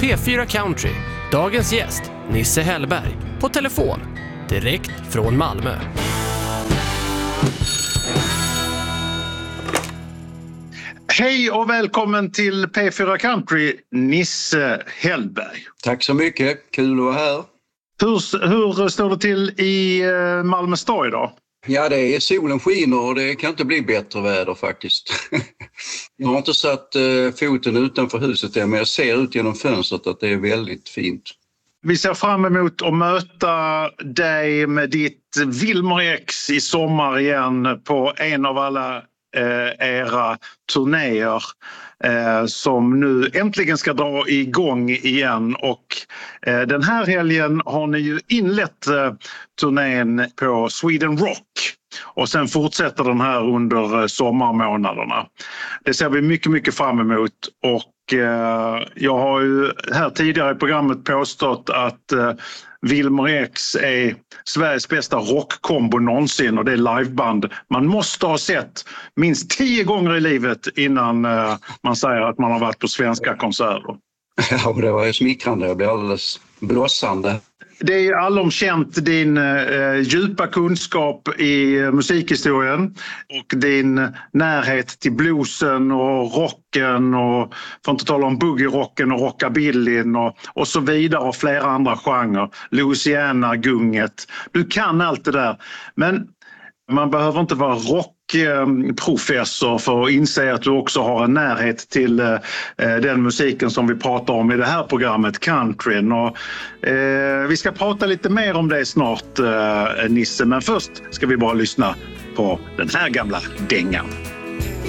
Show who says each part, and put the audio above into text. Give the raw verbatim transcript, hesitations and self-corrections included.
Speaker 1: P fyra Country. Dagens gäst, Nisse Hellberg. På telefon, direkt från Malmö.
Speaker 2: Hej och välkommen till P fyra Country, Nisse Hellberg.
Speaker 3: Tack så mycket, kul att vara här.
Speaker 2: Hur, hur står det till i Malmö stad idag?
Speaker 3: Ja, det är solen skiner och det kan inte bli bättre väder faktiskt. Jag har inte satt uh, foten utanför huset än, men jag ser ut genom fönstret att det är väldigt fint.
Speaker 2: Vi ser fram emot att möta dig med ditt Wilmer X i sommar igen på en av alla eh, era turnéer eh, som nu äntligen ska dra igång igen. Och eh, den här helgen har ni ju inlett eh, turnén på Sweden Rock. Och sen fortsätter den här under sommarmånaderna. Det ser vi mycket, mycket fram emot. Och eh, jag har ju här tidigare i programmet påstått att eh, Wilmer X är Sveriges bästa rockkombo någonsin. Och det är liveband man måste ha sett minst tio gånger i livet innan eh, man säger att man har varit på svenska konserter.
Speaker 3: Ja, det var ju smickrande. Jag blev alldeles blossande.
Speaker 2: Det är allomkänt din eh, djupa kunskap i musikhistorien och din närhet till bluesen och rocken och för inte tala om boogie-rocken och rockabillyn och, och så vidare och flera andra genrer. Louisiana-gunget. Du kan allt det där. Men man behöver inte vara rockprofessor för att inse att du också har en närhet till eh, den musiken som vi pratar om i det här programmet, countryn. Och, eh, vi ska prata lite mer om det snart, eh, Nisse, men först ska vi bara lyssna på den här gamla dängan.